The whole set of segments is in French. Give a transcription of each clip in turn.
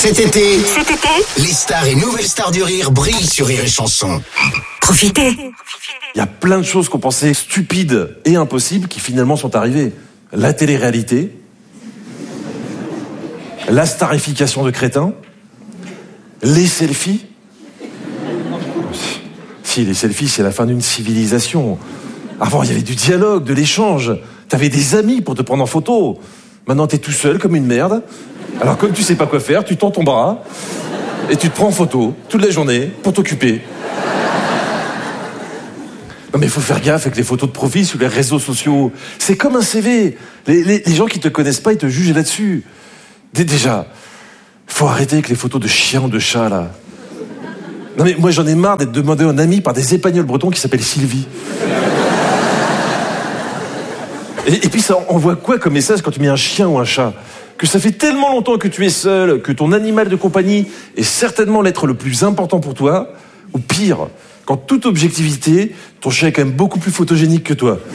Cet été, les stars et nouvelles stars du rire brillent sur Rire et Chanson. Profitez. Il y a plein de choses qu'on pensait stupides et impossibles qui finalement sont arrivées. La télé-réalité, la starification de crétins, les selfies. Si, les selfies, c'est la fin d'une civilisation. Avant, il y avait du dialogue, de l'échange. T'avais des amis pour te prendre en photo. Maintenant, t'es tout seul comme une merde. Alors, comme tu sais pas quoi faire, tu tends ton bras et tu te prends en photo toute la journée pour t'occuper. Non mais il faut faire gaffe avec les photos de profil sur les réseaux sociaux. C'est comme un CV. Les gens qui te connaissent pas, ils te jugent là-dessus. Déjà, faut arrêter avec les photos de chiens ou de chats, là. Non mais moi j'en ai marre d'être demandé en ami par des Espagnols bretons qui s'appellent Sylvie. Et puis ça envoie quoi comme message quand tu mets un chien ou un chat? Que ça fait tellement longtemps que tu es seul, que ton animal de compagnie est certainement l'être le plus important pour toi, ou pire, qu'en toute objectivité, ton chien est quand même beaucoup plus photogénique que toi.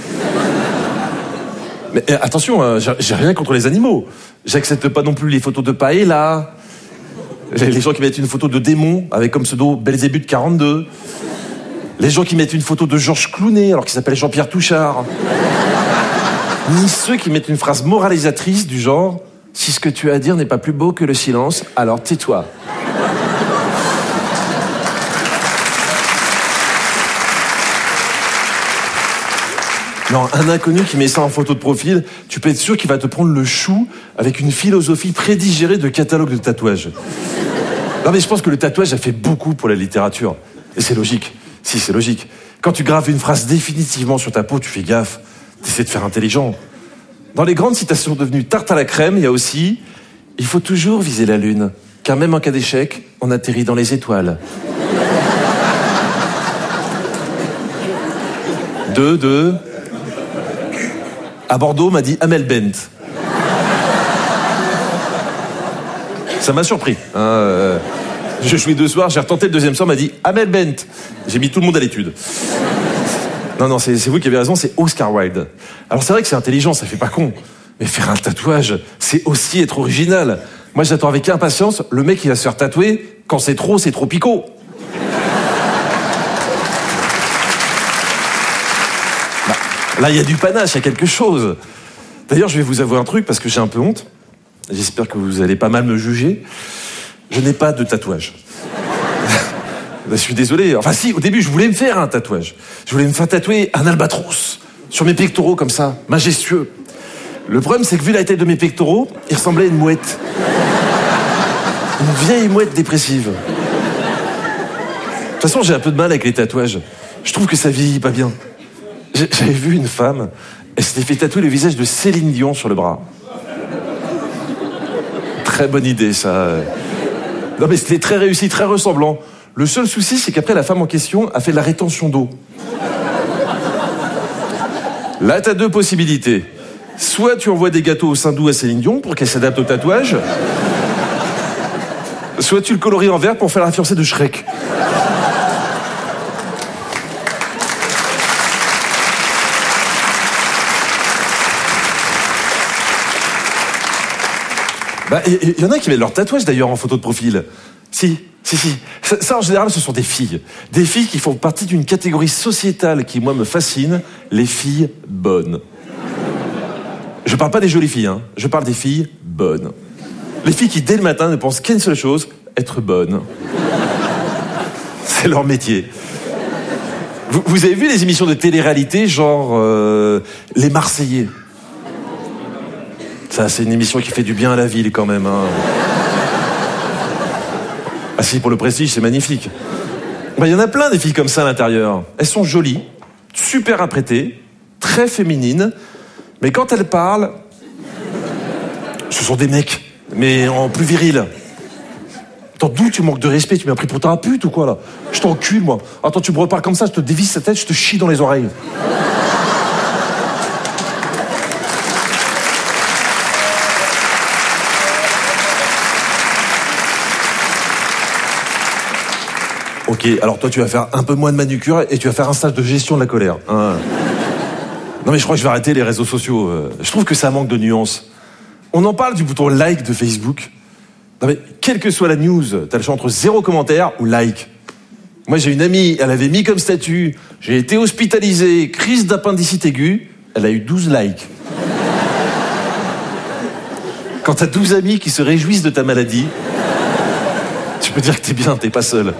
Mais attention, hein, j'ai rien contre les animaux. J'accepte pas non plus les photos de paella, les gens qui mettent une photo de démon avec comme pseudo Belzébuth 42, les gens qui mettent une photo de Georges Clooney alors qu'il s'appelle Jean-Pierre Touchard, ni ceux qui mettent une phrase moralisatrice du genre « Si ce que tu as à dire n'est pas plus beau que le silence, alors tais-toi ». Non, un inconnu qui met ça en photo de profil, tu peux être sûr qu'il va te prendre le chou avec une philosophie prédigérée de catalogue de tatouage. Non mais je pense que le tatouage a fait beaucoup pour la littérature. Et c'est logique. Si, c'est logique. Quand tu graves une phrase définitivement sur ta peau, tu fais gaffe. T'essaies de faire intelligent. Dans les grandes citations devenues tarte à la crème, il y a aussi « Il faut toujours viser la lune, car même en cas d'échec, on atterrit dans les étoiles. » À Bordeaux, m'a dit Amel Bent. Ça m'a surpris. Je jouais 2 soirs, j'ai retenté le deuxième soir, m'a dit Amel Bent. J'ai mis tout le monde à l'étude. Non, c'est vous qui avez raison, c'est Oscar Wilde. Alors c'est vrai que c'est intelligent, ça fait pas con. Mais faire un tatouage, c'est aussi être original. Moi, j'attends avec impatience le mec qui va se faire tatouer. Quand c'est trop picot. Là, il y a du panache, il y a quelque chose. D'ailleurs, je vais vous avouer un truc, parce que j'ai un peu honte. J'espère que vous allez pas mal me juger. Je n'ai pas de tatouage. Je suis désolé. Enfin si, au début, je voulais me faire un tatouage. Je voulais me faire tatouer un albatros sur mes pectoraux, comme ça, majestueux. Le problème, c'est que vu la taille de mes pectoraux, il ressemblait à une mouette. Une vieille mouette dépressive. De toute façon, j'ai un peu de mal avec les tatouages. Je trouve que ça vieillit pas bien. J'avais vu une femme, elle s'était fait tatouer le visage de Céline Dion sur le bras. Très bonne idée, ça. Non, mais c'était très réussi, très ressemblant. Le seul souci, c'est qu'après, la femme en question a fait de la rétention d'eau. Là, t'as 2 possibilités. Soit tu envoies des gâteaux au Saint-Doux à Céline Dion pour qu'elle s'adapte au tatouage, soit tu le coloris en vert pour faire la fiancée de Shrek. Il y en a qui mettent leur tatouage d'ailleurs en photo de profil. Si. Ça, en général, ce sont des filles. Des filles qui font partie d'une catégorie sociétale qui, moi, me fascine, les filles bonnes. Je parle pas des jolies filles, hein. Je parle des filles bonnes. Les filles qui, dès le matin, ne pensent qu'à une seule chose, être bonnes. C'est leur métier. Vous avez vu les émissions de télé-réalité, genre Les Marseillais? Ça, c'est une émission qui fait du bien à la ville, quand même, hein. Ah si, pour le prestige, c'est magnifique. Il y en a plein des filles comme ça à l'intérieur. Elles sont jolies, super apprêtées, très féminines, mais quand elles parlent, ce sont des mecs, mais en plus viril. Attends, d'où tu manques de respect? Tu m'as pris pour ta pute ou quoi, là? Je t'encule, moi. Attends, tu me reparles comme ça, je te dévisse sa tête, je te chie dans les oreilles. Ok, alors toi tu vas faire un peu moins de manucure et tu vas faire un stage de gestion de la colère. Hein. Non mais je crois que je vais arrêter les réseaux sociaux. Je trouve que ça manque de nuances. On en parle du bouton like de Facebook. Non mais, quelle que soit la news, t'as le choix entre 0 commentaire ou like. Moi, j'ai une amie, elle avait mis comme statut « J'ai été hospitalisé, crise d'appendicite aiguë », elle a eu 12 likes. Quand t'as 12 amis qui se réjouissent de ta maladie, tu peux dire que t'es bien, t'es pas seul.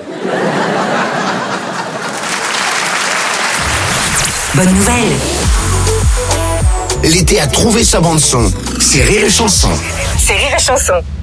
Bonne nouvelle. L'été a trouvé sa bande-son. C'est Rire et Chanson. C'est Rire et Chanson.